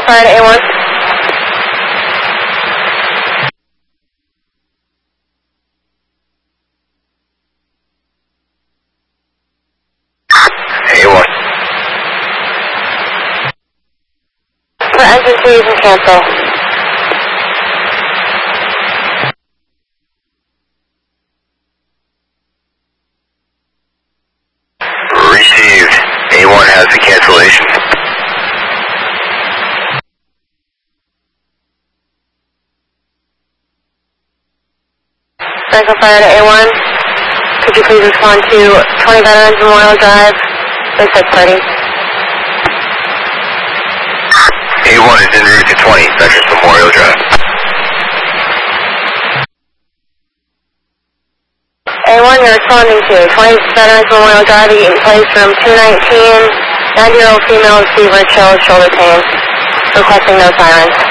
Fire to A1. A1. For engine 2, you can cancel. Received. A1 has the cancellation. Echo Fire to A1. Could you please respond to 20 Veterans Memorial Drive, Basic Party? A1 is en route to 20 Veterans Memorial Drive. A1, you're responding to 20 Veterans Memorial Drive, Eaton Place, room 219, 90-year-old female receiver, chills, shoulder pain, requesting no sirens.